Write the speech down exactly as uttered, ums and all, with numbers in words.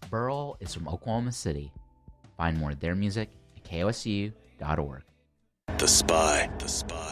Burl is from Oklahoma City. Find more of their music at K O S U dot org. The Spy. The Spy.